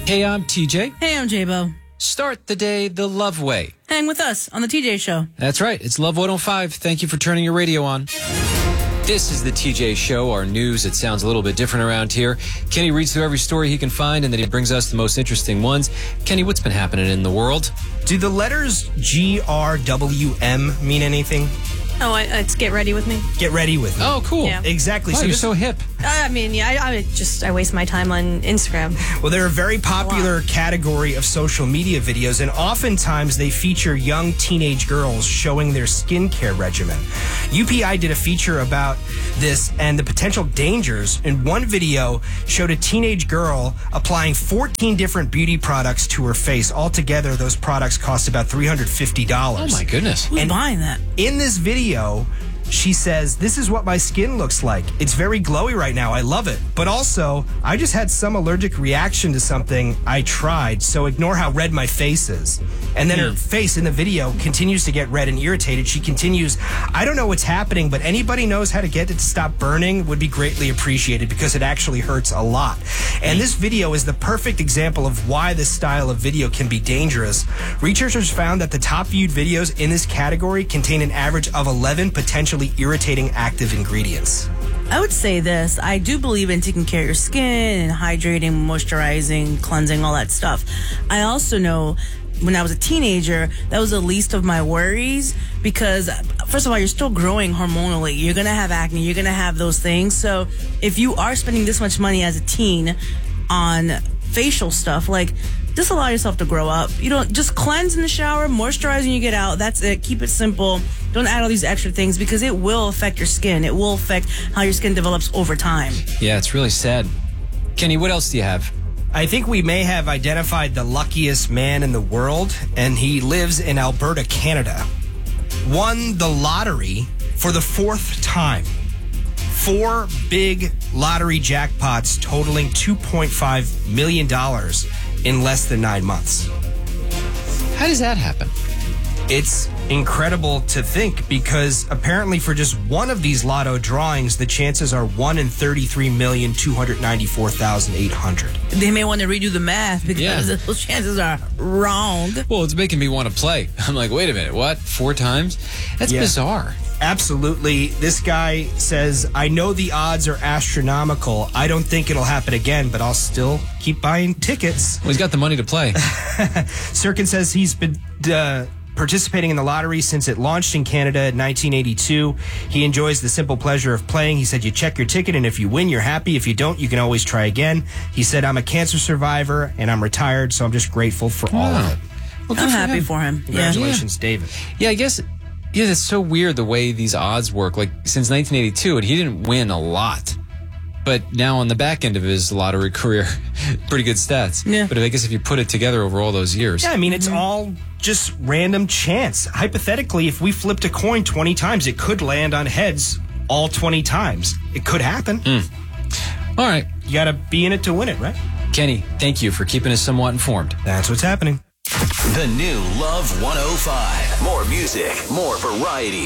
Hey, I'm TJ. Hey, I'm J-Bo. Start the day the love way. Hang with us on the TJ Show. That's right. It's Love 105. Thank you for turning your radio on. This is the TJ Show, our news. It sounds a little bit different around here. Kenny reads through every story he can find, and then he brings us the most interesting ones. Kenny, what's been happening in the world? Do the letters GRWM mean anything? Oh, it's get ready with me. Get ready with me. Oh, cool. Yeah. Exactly. Oh, you're so hip. I mean, yeah, I waste my time on Instagram. Well, they're a very popular category of social media videos, and oftentimes they feature young teenage girls showing their skincare regimen. UPI did a feature about this and the potential dangers. In one video, showed a teenage girl applying 14 different beauty products to her face. Altogether, those products cost about $350. Oh, my goodness. Who's buying that? In this video, she says, "This is what my skin looks like. It's very glowy right now. I love it. But also, I just had some allergic reaction to something I tried, so ignore how red my face is." And then her face in the video continues to get red and irritated. She continues, "I don't know what's happening, but anybody knows how to get it to stop burning would be greatly appreciated because it actually hurts a lot." And this video is the perfect example of why this style of video can be dangerous. Researchers found that the top viewed videos in this category contain an average of 11 potentially irritating active ingredients. I would say this. I do believe in taking care of your skin and hydrating, moisturizing, cleansing, all that stuff. I also know when I was a teenager, that was the least of my worries because, first of all, you're still growing hormonally. You're going to have acne. You're going to have those things. So if you are spending this much money as a teen on facial stuff, like, just allow yourself to grow up. You don't just cleanse in the shower, moisturize when you get out. That's it. Keep it simple. Don't add all these extra things because it will affect your skin. It will affect how your skin develops over time. Yeah, it's really sad. Kenny, what else do you have? I think we may have identified the luckiest man in the world, and he lives in Alberta, Canada. Won the lottery for the 4th time. 4 big lottery jackpots totaling $2.5 million in less than 9 months. How does that happen? It's incredible to think because apparently for just one of these lotto drawings, the chances are 1 in 33,294,800. They may want to redo the math because those chances are wrong. Well, it's making me want to play. I'm like, wait a minute, what? 4 times? That's bizarre. Absolutely. This guy says, "I know the odds are astronomical. I don't think it'll happen again, but I'll still keep buying tickets." Well, he's got the money to play. Sirkin says he's been participating in the lottery since it launched in Canada in 1982. He enjoys the simple pleasure of playing. He said, "You check your ticket, and if you win, you're happy. If you don't, you can always try again." He said, "I'm a cancer survivor, and I'm retired, so I'm just grateful for all of it." Well, I'm happy for him. Congratulations, David. Yeah, I guess... Yeah, it's so weird the way these odds work. Like, since 1982, and he didn't win a lot. But now on the back end of his lottery career, pretty good stats. Yeah. But I guess if you put it together over all those years. Yeah, I mean, it's all just random chance. Hypothetically, if we flipped a coin 20 times, it could land on heads all 20 times. It could happen. All right. You got to be in it to win it, right? Kenny, thank you for keeping us somewhat informed. That's what's happening. The new Love 105. More music, more variety.